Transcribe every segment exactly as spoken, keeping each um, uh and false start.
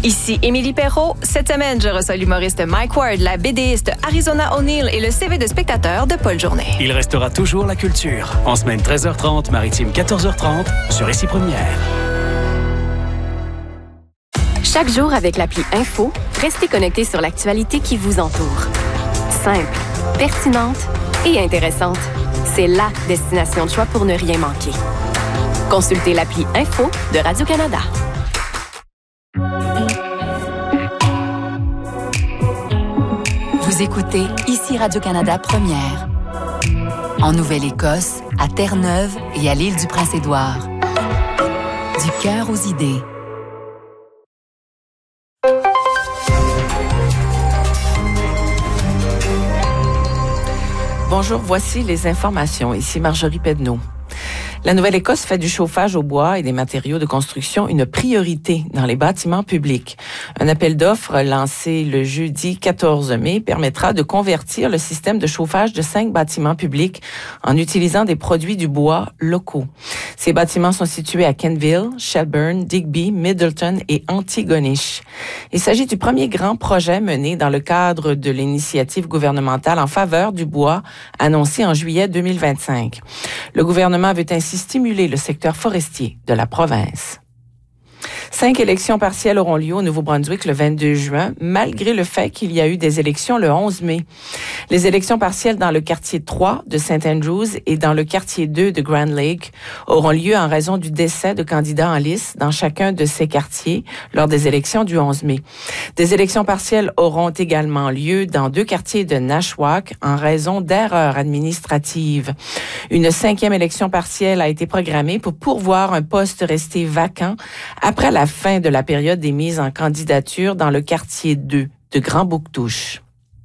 Ici Émilie Perrault. Cette semaine, je reçois l'humoriste Mike Ward, la BDiste Arizona O'Neill et le C V de spectateur de Paul Journet. Il restera toujours la culture. En semaine treize heures trente, maritime quatorze heures trente, sur Ici Première. Chaque jour avec l'appli Info, restez connecté sur l'actualité qui vous entoure. Simple, pertinente et intéressante. C'est la destination de choix pour ne rien manquer. Consultez l'appli Info de Radio-Canada. Vous écoutez Ici Radio-Canada Première. En Nouvelle-Écosse, à Terre-Neuve et à l'île du Prince-Édouard. Du cœur aux idées. Bonjour, voici les informations. Ici Marjorie Pedneau. La Nouvelle-Écosse fait du chauffage au bois et des matériaux de construction une priorité dans les bâtiments publics. Un appel d'offres lancé le jeudi quatorze mai permettra de convertir le système de chauffage de cinq bâtiments publics en utilisant des produits du bois locaux. Ces bâtiments sont situés à Kenville, Shelburne, Digby, Middleton et Antigonish. Il s'agit du premier grand projet mené dans le cadre de l'initiative gouvernementale en faveur du bois annoncée en juillet deux mille vingt-cinq. Le gouvernement veut ainsi stimuler le secteur forestier de la province. Cinq élections partielles auront lieu au Nouveau-Brunswick le vingt-deux juin, malgré le fait qu'il y a eu des élections le onze mai. Les élections partielles dans le quartier trois de Saint Andrews et dans le quartier deux de Grand Lake auront lieu en raison du décès de candidats en lice dans chacun de ces quartiers lors des élections du onze mai. Des élections partielles auront également lieu dans deux quartiers de Nashwack en raison d'erreurs administratives. Une cinquième élection partielle a été programmée pour pourvoir un poste resté vacant après la fin de la période des mises en candidature dans le quartier deux de Grand-Bouctouche.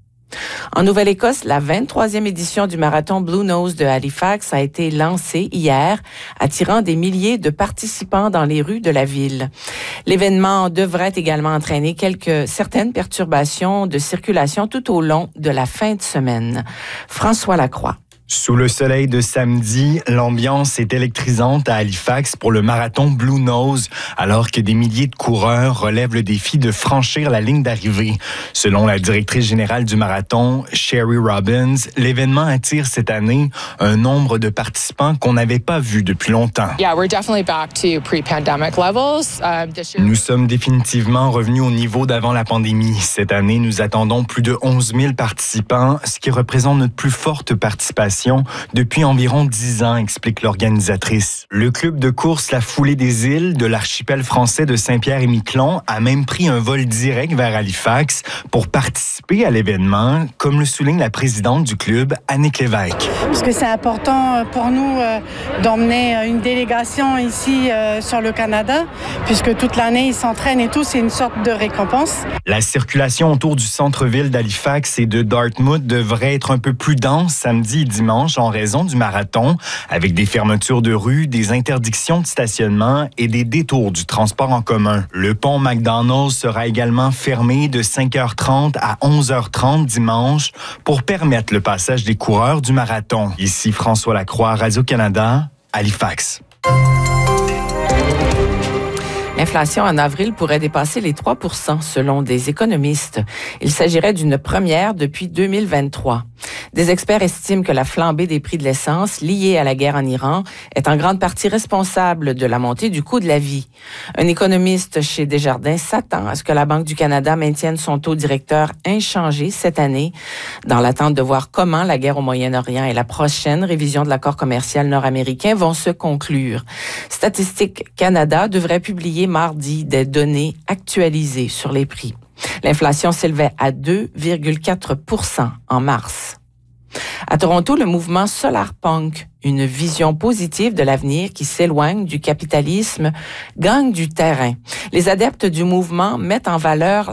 En Nouvelle-Écosse, la vingt-troisième édition du marathon Blue Nose de Halifax a été lancée hier, attirant des milliers de participants dans les rues de la ville. L'événement devrait également entraîner quelques certaines perturbations de circulation tout au long de la fin de semaine. François Lacroix. Sous le soleil de samedi, l'ambiance est électrisante à Halifax pour le marathon Blue Nose, alors que des milliers de coureurs relèvent le défi de franchir la ligne d'arrivée. Selon la directrice générale du marathon, Sherry Robbins, l'événement attire cette année un nombre de participants qu'on n'avait pas vu depuis longtemps. Yeah, we're definitely back to pre-pandemic levels. Uh, this year... Nous sommes définitivement revenus au niveau d'avant la pandémie. Cette année, nous attendons plus de onze mille participants, ce qui représente notre plus forte participation depuis environ dix ans, explique l'organisatrice. Le club de course La Foulée des Îles de l'archipel français de Saint-Pierre-et-Miquelon a même pris un vol direct vers Halifax pour participer à l'événement, comme le souligne la présidente du club, Annick Lévesque. Parce que c'est important pour nous euh, d'emmener une délégation ici euh, sur le Canada, puisque toute l'année ils s'entraînent et tout, c'est une sorte de récompense. La circulation autour du centre-ville d'Halifax et de Dartmouth devrait être un peu plus dense samedi et dimanche en raison du marathon, avec des fermetures de rues, des interdictions de stationnement et des détours du transport en commun. Le pont McDonald sera également fermé de cinq heures trente à onze heures trente dimanche pour permettre le passage des coureurs du marathon. Ici François Lacroix, Radio-Canada, Halifax. L'inflation en avril pourrait dépasser les trois pour cent selon des économistes. Il s'agirait d'une première depuis deux mille vingt-trois. Des experts estiment que la flambée des prix de l'essence liée à la guerre en Iran est en grande partie responsable de la montée du coût de la vie. Un économiste chez Desjardins s'attend à ce que la Banque du Canada maintienne son taux directeur inchangé cette année, dans l'attente de voir comment la guerre au Moyen-Orient et la prochaine révision de l'accord commercial nord-américain vont se conclure. Statistique Canada devrait publier mardi des données actualisées sur les prix. L'inflation s'élevait à deux virgule quatre pour cent en mars. À Toronto, le mouvement Solarpunk, une vision positive de l'avenir qui s'éloigne du capitalisme, gagne du terrain. Les adeptes du mouvement mettent en valeur